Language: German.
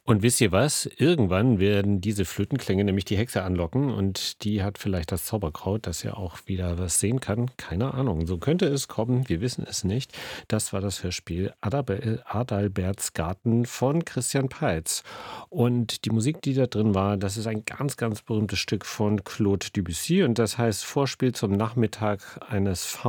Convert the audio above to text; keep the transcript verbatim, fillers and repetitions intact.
Und wisst ihr was? Irgendwann werden diese Flötenklänge nämlich die Hexe anlocken und die hat vielleicht das Zauberkraut, das ja auch wieder was sehen kann. Keine Ahnung. So könnte es kommen. Wir wissen es nicht. Das war das Hörspiel Adalbe- Adalberts Garten von Christian Peitz. Und die Musik, die da drin war, das ist ein ganz, ganz berühmtes Stück von Claude Debussy und das heißt Vorspiel zum Nachmittag eines